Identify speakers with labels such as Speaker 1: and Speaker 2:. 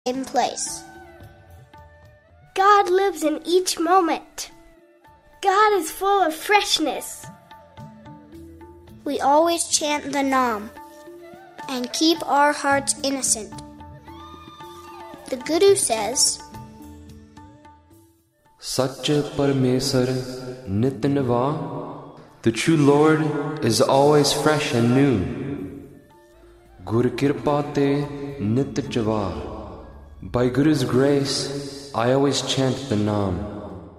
Speaker 1: in place.
Speaker 2: God lives in each moment. God is full of freshness.
Speaker 1: We always chant the Nam and keep our hearts innocent. The Guru says,
Speaker 3: Satya Paramesar Nit Nava. The true Lord is always fresh and new. Gur Kirpa Te Nit Java. By Guru's grace, I always chant the Nam.